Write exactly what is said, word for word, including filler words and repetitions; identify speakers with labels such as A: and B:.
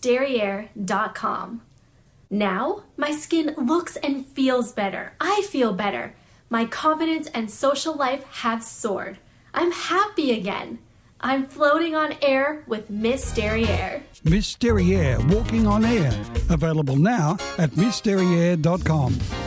A: derriere dot com. Now, my skin looks and feels better. I feel better. My confidence and social life have soared. I'm happy again. I'm floating on air with Miss Derriere.
B: Miss Derriere, walking on air. Available now at miss derriere dot com.